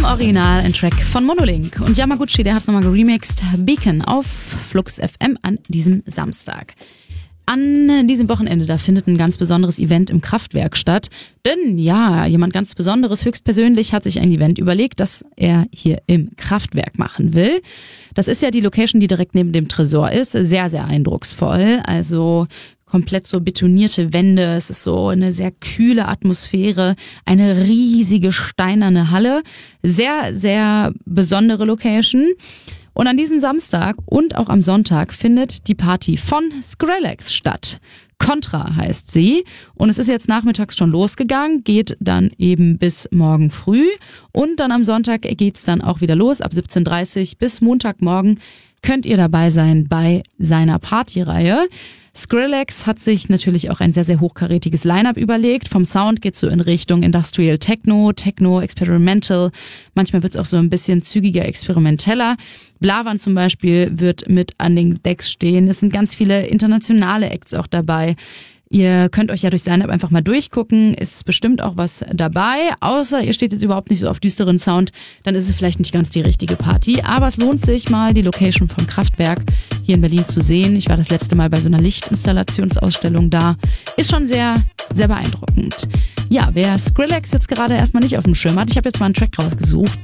Original ein Track von Monolink. Und Yamaguchi, der hat es nochmal geremixed. Beacon auf Flux FM an diesem Samstag. An diesem Wochenende, da findet ein ganz besonderes Event im Kraftwerk statt. Denn ja, jemand ganz Besonderes, höchstpersönlich, hat sich ein Event überlegt, das er hier im Kraftwerk machen will. Das ist ja die Location, die direkt neben dem Tresor ist. Sehr, sehr eindrucksvoll. Also komplett so betonierte Wände. Es ist so eine sehr kühle Atmosphäre. Eine riesige steinerne Halle. Sehr, sehr besondere Location. Und an diesem Samstag und auch am Sonntag findet die Party von Skrillex statt. Contra heißt sie. Und es ist jetzt nachmittags schon losgegangen, geht dann eben bis morgen früh. Und dann am Sonntag geht's dann auch wieder los. Ab 17:30 bis Montagmorgen könnt ihr dabei sein bei seiner Partyreihe. Skrillex hat sich natürlich auch ein sehr, sehr hochkarätiges Line-Up überlegt. Vom Sound geht's so in Richtung Industrial Techno, Techno Experimental. Manchmal wird's auch so ein bisschen zügiger, experimenteller. Blavan zum Beispiel wird mit an den Decks stehen. Es sind ganz viele internationale Acts auch dabei. Ihr könnt euch ja durchs Line-Up einfach mal durchgucken, ist bestimmt auch was dabei, außer ihr steht jetzt überhaupt nicht so auf düsteren Sound, dann ist es vielleicht nicht ganz die richtige Party, aber es lohnt sich mal, die Location vom Kraftwerk hier in Berlin zu sehen. Ich war das letzte Mal bei so einer Lichtinstallationsausstellung da, ist schon sehr, sehr beeindruckend. Ja, wer Skrillex jetzt gerade erstmal nicht auf dem Schirm hat, ich habe jetzt mal einen Track rausgesucht,